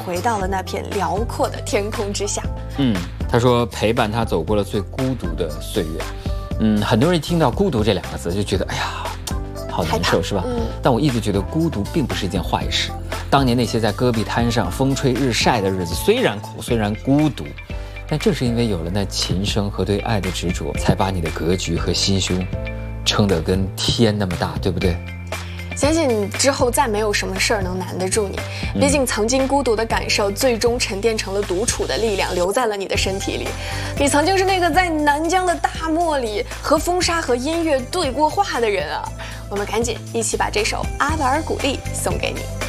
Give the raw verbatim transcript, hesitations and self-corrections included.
回到了那片辽阔的天空之下。 嗯，他说陪伴他走过了最孤独的岁月。嗯，很多人一听到孤独这两个字就觉得，哎呀，好难受，是吧？嗯。但我一直觉得孤独并不是一件坏事。当年那些在戈壁滩上风吹日晒的日子，虽然苦，虽然孤独，但正是因为有了那琴声和对爱的执着，才把你的格局和心胸撑得跟天那么大，对不对？ 相信之后再没有什么事儿能难得住你，毕竟曾经孤独的感受最终沉淀成了独处的力量，留在了你的身体里。你曾经是那个在南疆的大漠里和风沙和音乐对过话的人啊！我们赶紧一起把这首《阿瓦尔古丽》送给你。